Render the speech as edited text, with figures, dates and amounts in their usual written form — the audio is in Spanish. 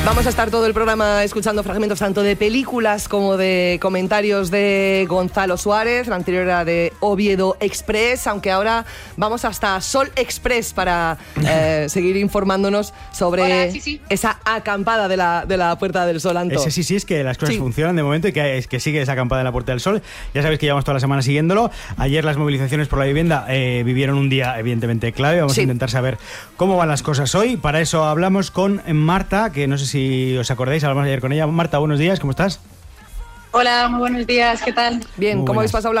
Vamos a estar todo el programa escuchando fragmentos tanto de películas como de comentarios de Gonzalo Suárez. La anterior era de Oviedo Express, aunque ahora vamos hasta Sol Express para seguir informándonos sobre esa acampada de la Puerta del Sol, Anto. Ese sí, es que las cosas funcionan de momento y que sigue esa acampada en la Puerta del Sol. Ya sabéis que llevamos toda la semana siguiéndolo. Ayer las movilizaciones por la vivienda vivieron un día evidentemente clave. Vamos a intentar saber cómo van las cosas hoy. Para eso hablamos con Marta, que no sé si os acordáis, hablamos ayer con ella. Marta, buenos días, ¿cómo estás? Hola, muy buenos días, ¿qué tal? Bien, ¿cómo habéis pasado